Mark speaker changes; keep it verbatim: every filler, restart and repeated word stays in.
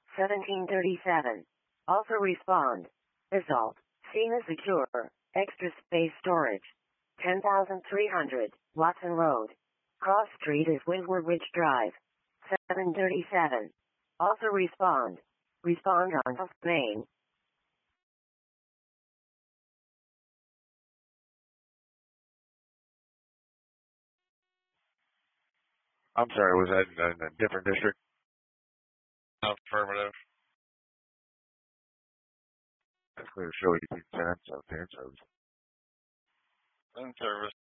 Speaker 1: seventeen thirty-seven. Also respond. Result. Seen as secure. Extra space storage. ten thousand three hundred. Watson Road. Cross Street is Windward Ridge Drive. seven thirty-seven. Also respond. Respond on South Main.
Speaker 2: I'm sorry, was that in a, in a different district?
Speaker 3: Affirmative.
Speaker 2: That's clear to show you can send so in service.
Speaker 3: In service.